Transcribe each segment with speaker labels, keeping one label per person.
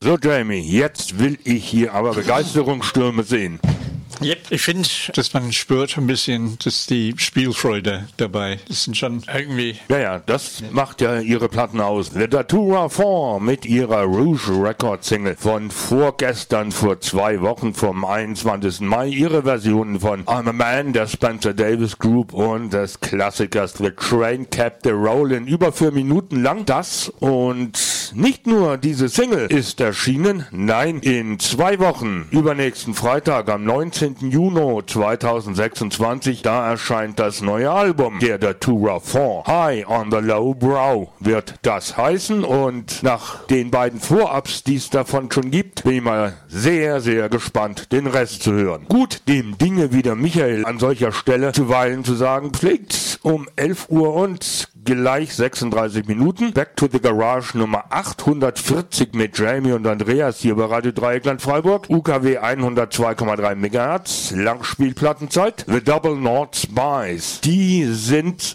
Speaker 1: So Jamie, jetzt will ich hier aber Begeisterungsstürme sehen.
Speaker 2: Ja, ich finde, dass man spürt ein bisschen, dass die Spielfreude dabei. Das sind schon irgendwie...
Speaker 1: Ja, das macht ja ihre Platten aus. The Datura 4 mit ihrer Rouge Record Single von vorgestern, vor 2 Wochen, vom 21. Mai. Ihre Versionen von I'm a Man, der Spencer Davis Group und des Klassikers The Train Kept the Rollin'. Über 4 Minuten lang das. Und nicht nur diese Single ist erschienen, nein, in 2 Wochen, übernächsten Freitag am 19. Juni 2026, da erscheint das neue Album der Datura 4. High on the Low Brow wird das heißen, und nach den beiden Vorabs, die es davon schon gibt, bin ich mal sehr, sehr gespannt, den Rest zu hören. Gut, dem Dinge wie der Michael an solcher Stelle zuweilen zu sagen pflegt, um 11 Uhr und gleich 36 Minuten. Back to the Garage Nummer 840 mit Jamie und Andreas hier bei Radio Dreieckland Freiburg. UKW 102,3 MHz, Langspielplattenzeit. The Double North Spies. Die sind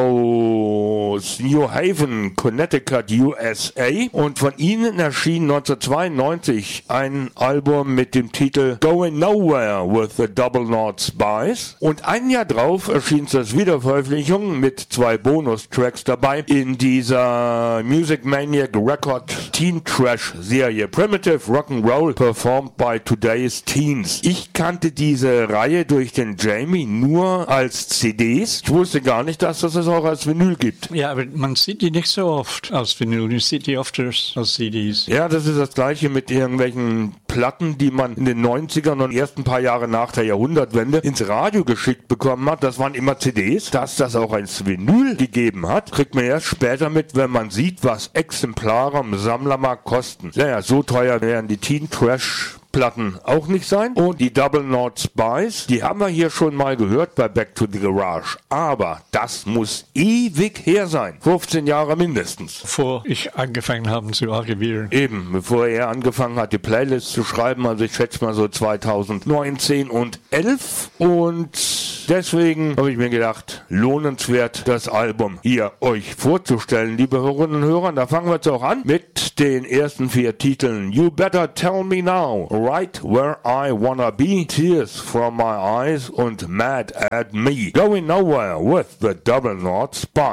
Speaker 1: aus New Haven, Connecticut, USA. Und von ihnen erschien 1992 ein Album mit dem Titel Going Nowhere with the Double North Spies. Und ein Jahr drauf erschien das Wiederveröffentlichung mit 2 Bonus-Tracks dabei in dieser Music Maniac Record Teen Trash Serie Primitive Rock'n'Roll performed by today's teens. Ich kannte diese Reihe durch den Jamie nur als CDs. Ich wusste gar nicht, dass es auch als Vinyl gibt.
Speaker 2: Ja, aber man sieht die nicht so oft als Vinyl. Man sieht die oft als CDs.
Speaker 1: Ja, das ist das Gleiche mit irgendwelchen Platten, die man in den 90ern und ersten paar Jahre nach der Jahrhundertwende ins Radio geschickt bekommen hat. Das waren immer CDs. Dass das auch als Vinyl gegeben hat, kriegt man erst später mit, wenn man sieht, was Exemplare am Sammlermarkt kosten. Naja, so teuer wären die Teen Trash Platten auch nicht sein. Und die Double North Spies, die haben wir hier schon mal gehört bei Back to the Garage. Aber das muss ewig her sein. 15 Jahre mindestens.
Speaker 2: Bevor ich angefangen habe zu archivieren.
Speaker 1: Eben, bevor er angefangen hat, die Playlist zu schreiben. Also ich schätze mal so 2019 und 11. Und deswegen habe ich mir gedacht, lohnenswert, das Album hier euch vorzustellen, liebe Hörerinnen und Hörer. Da fangen wir jetzt auch an mit den ersten 4 Titeln. You Better Tell Me Now, Right Where I Wanna Be, Tears From My Eyes und Mad at Me. Going Nowhere with the Double North Spy.